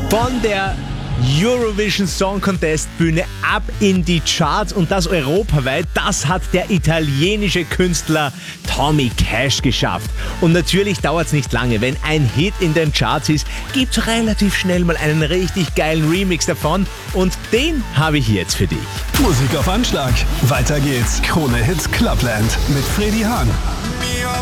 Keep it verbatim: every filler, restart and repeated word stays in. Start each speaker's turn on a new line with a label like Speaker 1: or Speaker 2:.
Speaker 1: Von der Eurovision Song Contest Bühne ab in die Charts und das europaweit, das hat der italienische Künstler Tommy Cash geschafft. Und natürlich dauert es nicht lange, wenn ein Hit in den Charts ist, gibt's relativ schnell mal einen richtig geilen Remix davon und den habe ich jetzt für dich.
Speaker 2: Musik auf Anschlag. Weiter geht's. Krone Hits Clubland mit Freddy Hahn.